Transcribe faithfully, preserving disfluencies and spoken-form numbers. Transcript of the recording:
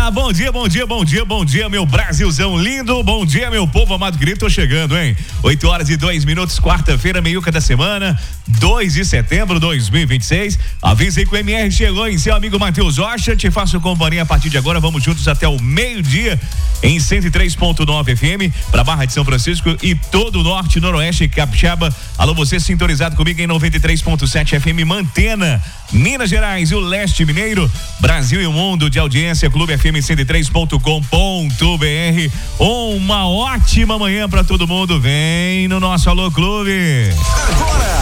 Ah, bom dia, bom dia, bom dia, bom dia, meu Brasilzão lindo. Bom dia, meu povo amado querido. Tô chegando, hein? oito horas e dois minutos, quarta-feira, meiuca da semana, dois de setembro de dois mil e vinte e seis. Avisei que o M R chegou em seu amigo Matheus Rocha. Te faço companhia a partir de agora. Vamos juntos até o meio-dia em cento e três ponto nove F M para Barra de São Francisco e todo o norte, noroeste e capixaba. Alô, você sintonizado comigo em noventa e três ponto sete F M Mantena, Minas Gerais e o leste mineiro, Brasil e o mundo de audiência, clube f m cento e três ponto com ponto b r. Uma ótima manhã para todo mundo. Vem no nosso Alô Clube. Agora